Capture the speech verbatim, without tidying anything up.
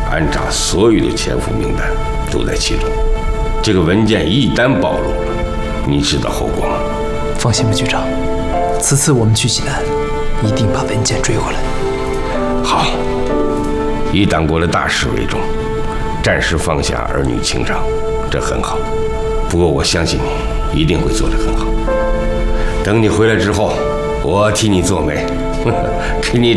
安扎所有的潜伏名单都在其中。这个文件一旦暴露了，你知道后果吗？ 放心吧，局长，此次我们去济南，一定把文件追回来。 好，以党国的大事为重，暂时放下儿女情长，这很好。不过我相信你一定会做得很好。等你回来之后，我替你做媒，给你